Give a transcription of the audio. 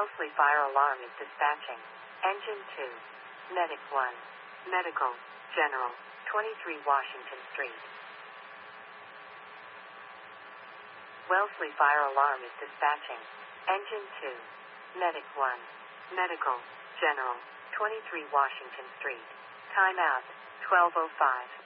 Wellesley Fire Alarm is dispatching. Engine 2. Medic 1. Medical, General, 23 Washington Street. Wellesley Fire Alarm is dispatching. Engine 2. Medic 1. Medical, General, 23 Washington Street. Timeout, 12:05.